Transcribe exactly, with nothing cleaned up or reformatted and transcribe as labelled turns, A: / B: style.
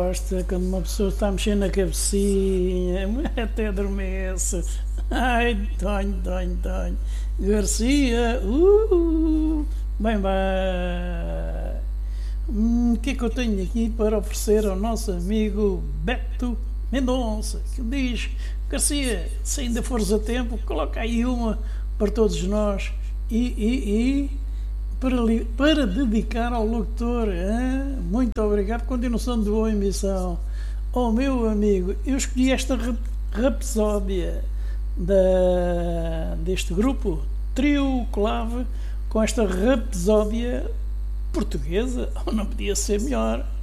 A: gosta quando uma pessoa está a mexer na cabecinha, até adormece. Ai, Tonho, Tonho, Tonho. Garcia, uh, bem, bem. Hum, O que é que eu tenho aqui para oferecer ao nosso amigo Beto Mendonça? Que diz: Garcia, se ainda fores a tempo, coloca aí uma para todos nós e, e, e para, li- para dedicar ao locutor. Hã? Muito obrigado, continuação de boa emissão. Oh, meu amigo, eu escolhi esta rap- rapsódia da, deste grupo, Trio Clave, com esta rapsódia portuguesa, ou não podia ser melhor.